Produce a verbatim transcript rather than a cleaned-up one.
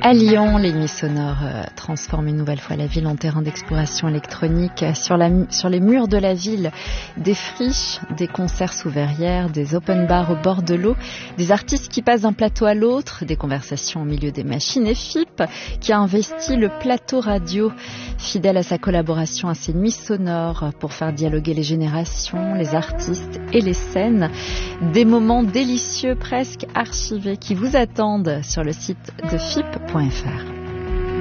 À Lyon, les nuits sonores euh, transforment une nouvelle fois la ville en terrain d'exploration électronique. Sur, la, sur les murs de la ville, des friches, des concerts sous verrière, des open bars au bord de l'eau, des artistes qui passent d'un plateau à l'autre, des conversations au milieu des machines et F I P qui a investi le plateau radio, fidèle à sa collaboration à ces nuits sonores pour faire dialoguer les générations, les artistes et les scènes. Des moments délicieux, presque archivés, qui vous attendent sur le site de F I P point F R.